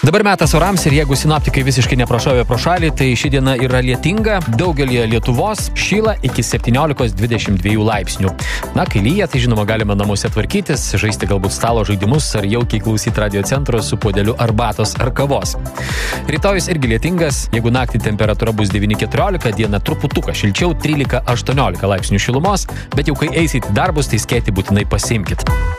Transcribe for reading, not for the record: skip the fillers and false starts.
Dabar metas orams ir jeigu sinoptikai visiškai neprašovė pro šalį, tai ši diena yra lietinga, daugelį Lietuvos šyla iki 17-22 laipsnių. Na, kai lyja, tai žinoma galima namuose tvarkytis, žaisti galbūt stalo žaidimus ar jaukiai klausyti radio centro su puodeliu arbatos ar kavos. Rytojus irgi lietingas, jeigu naktį temperatūra bus 9-14, dieną truputuką šilčiau 13-18 laipsnių šilumos, bet jau kai eisit į darbus, tai skėtį būtinai pasimkit.